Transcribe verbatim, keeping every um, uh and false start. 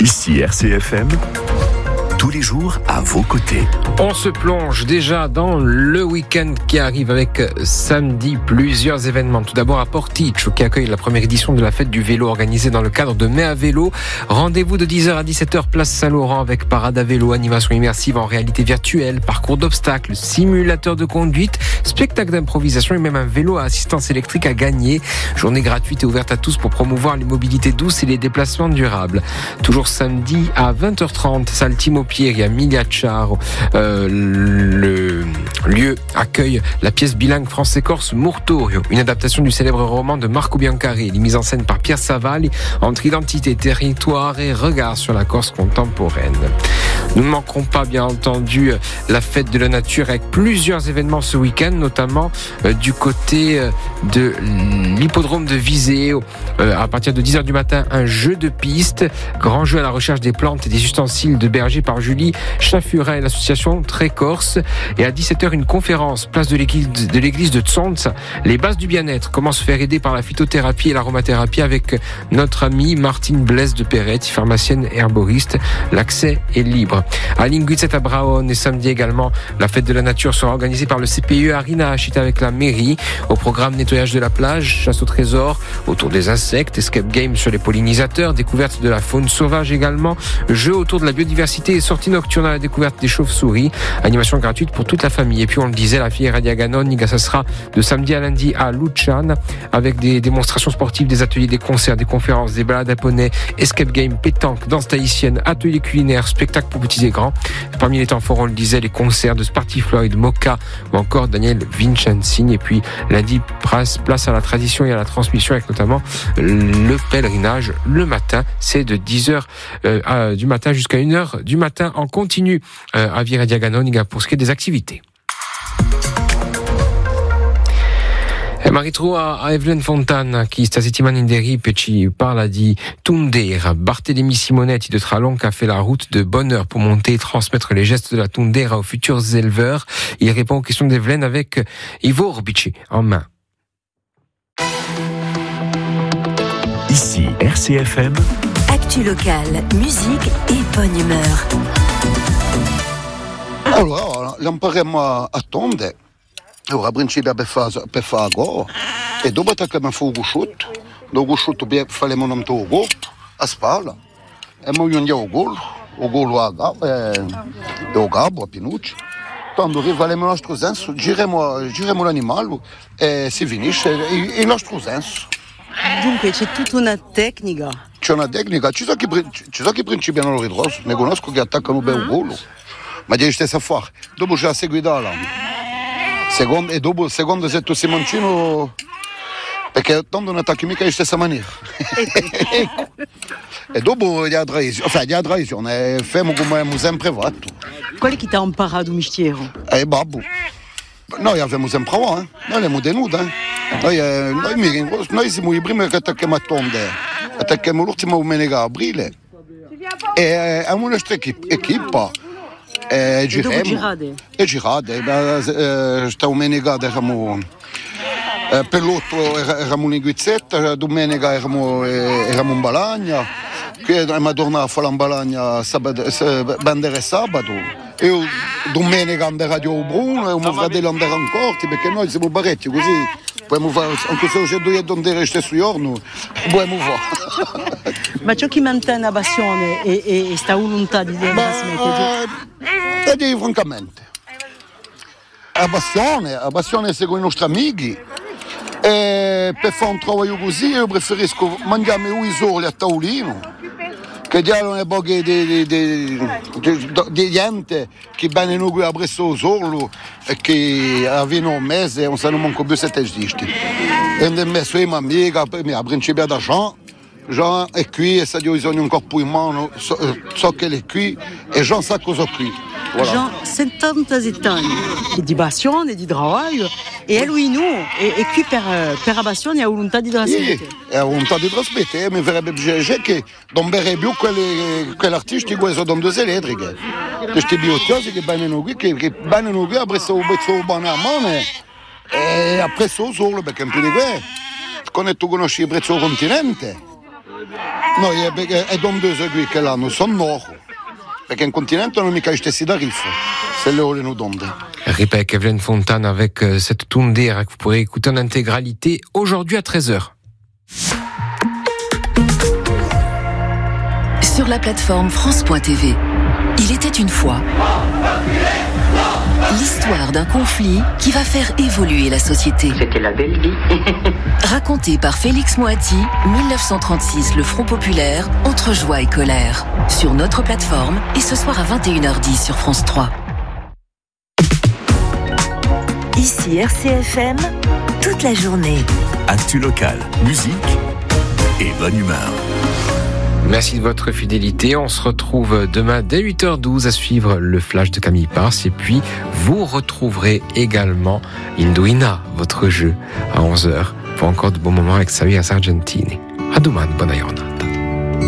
Ici R C F M, tous les jours à vos côtés. On se plonge déjà dans le week-end qui arrive avec samedi plusieurs événements. Tout d'abord à Porticcio qui accueille la première édition de la fête du vélo organisée dans le cadre de Mai à vélo. Rendez-vous de dix heures à dix-sept heures place Saint-Laurent avec parade à vélo, animation immersive en réalité virtuelle, parcours d'obstacles, simulateur de conduite, spectacle d'improvisation et même un vélo à assistance électrique à gagner. Journée gratuite et ouverte à tous pour promouvoir les mobilités douces et les déplacements durables. Toujours samedi à vingt heures trente, salle Timo Pieri à Migliacciaro. Euh, le lieu accueille la pièce bilingue français-corse Murtorio, une adaptation du célèbre roman de Marco Biancarelli, mise en scène par Pierre Savalli entre identité, territoire et regard sur la Corse contemporaine. Nous ne manquerons pas, bien entendu, la fête de la nature avec plusieurs événements ce week-end, notamment euh, du côté euh, de l'hippodrome de Viseu. Euh, à partir de dix heures du matin, un jeu de piste, grand jeu à la recherche des plantes et des ustensiles de berger par Julie Chaffurin et l'association Très Corse. Et à dix-sept heures, une conférence, place de l'église de, l'église de Tsonza, les bases du bien-être, comment se faire aider par la phytothérapie et l'aromathérapie avec notre amie Martine Blaise de Perretti, pharmacienne herboriste. L'accès est libre. À Linguizet à Braon et samedi également, la fête de la nature sera organisée par le C P E à Rinascita avec la mairie. Au programme nettoyage de la plage, chasse au trésor, autour des insectes, escape game sur les pollinisateurs, découverte de la faune sauvage également, jeux autour de la biodiversité et sortie nocturne à la découverte des chauves-souris, animation gratuite pour toute la famille. Et puis on le disait, la Fiera di Aganonica, ça sera de samedi à lundi à Luciane avec des démonstrations sportives, des ateliers, des concerts, des conférences, des balades à poney, escape game, pétanque, danse tahitienne, ateliers culinaires, spectacles pour petits et grands. Parmi les temps forts, on le disait, les concerts de Sparty Floyd, Moka ou encore Daniel Vincenzini. Et puis lundi, place à la tradition et à la transmission avec notamment le pèlerinage le matin. C'est de dix heures euh, à, du matin jusqu'à une heure du matin en continu euh, à Viera di Aganonica pour ce qui est des activités. Ma ritrova a Evelyn Fontana qui sta settimana in Derip e ci parla di Tundera. Barthélémy Simonetti de Tralonc a fait la route de bonne heure pour monter et transmettre les gestes de la Tundera aux futurs éleveurs. Il répond aux questions d'Evelyn avec Ivo Orbici en main. Ici R C F M. Actu locale, musique et bonne humeur. Allora, l'impareremo a, a tonde. Ora, a principio per fare per fare go. E dopo attacchiamo a fuoco gusciotto. Dopo gusciotto faremo un togo a spalla. E poi andiamo al gol. O gol a gabbo e o gabbo a pinucci. Quando faremo il nostro senso, gireremo, gireremo l'animale e si finisce il, il nostro senso. Dunque c'è tutta una tecnica. C'è una tecnica, ci sono chi, ci sono chi principiano lo ritroso, ne conosco che attaccano bene il gol, ma devi stare a fare. Dopo c'è la seguità, secondo, e dopo secondo se tu sei mancino, perché tanto non attacchi mica in stessa maniera. Ecco. E dopo gli tradizione, enfin, gli tradizione, facciamo come abbiamo sempre fatto. Qual è che ti ha imparato il mestiere? Eh, babbo. Noi abbiamo sempre fatto, eh? Noi abbiamo tenuto, eh? Noi, eh, noi, noi siamo i primi che attacchiamo a tonde, attacchiamo l'ultima domenica a aprile e eh, abbiamo una nostra equipa e giriamo e girate, questa domenica eravamo eh, per l'otto eravamo in Guizzetta, domenica eravamo, eh, eravamo in Balagna, qui abbiamo tornato a fare in Balagna sabato, bandere sabato. Io domenica andrò a Radio Bruno e mio fratello andrà ancora perché noi siamo parecchi così possiamo fare, anche se c'è due donne lo stesso giorno possiamo fare. Ma ciò che mantiene la passione e, e, e sta volontà di trasmettere? Te dico francamente, la passione, la passione è con i nostri amici e per fare un lavoro così io preferisco mangiarmi un isole a tavolino. Che diavolo ne poche di, di, di, di, di gente che vengono qui a presso solo e che avevano un mese non sanno manco più se esisti. E mi ho messo in amica, a principio da Jean, Jean è qui e se io bisogna un corpo in mano, so, so che è qui e Jean sa cosa è qui. Voilà. Jean, settanta anni di passione, di lavoro e lui noi, e, e qui per, per la passione e la volontà di trasmettere. Sì, e la volontà di trasmettere, mi farebbe piacere che non verrebbe più quelli, quegli artisti che sono due elettriche. Questi biotiosi che vengono qui, che, che vengono qui a presso un pezzo buono a mano e a presso solo, perché in più di questo, quando tu conosci il prezzo del continente, Noi è, è dondoso qui che l'hanno, sono nord. Perché in continente non mica stessi da riff. C'est le haut nous donne. Ripek Evelyn Fontane avec euh, cette Tundera que vous pourrez écouter en intégralité aujourd'hui à treize heures. Sur la plateforme France point T V, il était une fois l'histoire d'un conflit qui va faire évoluer la société. C'était la belle vie. Raconté par Félix Moati, dix-neuf cent trente-six, le Front populaire, entre joie et colère. Sur notre plateforme et ce soir à vingt et une heures dix sur France trois. Ici R C F M, toute la journée. Actu locale, musique et bonne humeur. Merci de votre fidélité. On se retrouve demain dès huit heures douze à suivre le flash de Camille Pars. Et puis, vous retrouverez également Induina, votre jeu, à onze heures. Pour encore de bons moments avec Xavier Sargentini. A domani, buona giornata.